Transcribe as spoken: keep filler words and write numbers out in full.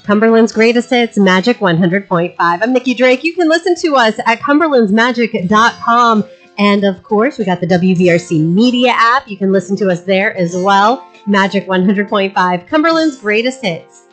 Cumberland's Greatest Hits, Magic one hundred point five. I'm Nikki Drake. You can listen to us at cumberlands magic dot com. And of course, we got the W V R C Media app. You can listen to us there as well. Magic one hundred point five, Cumberland's Greatest Hits.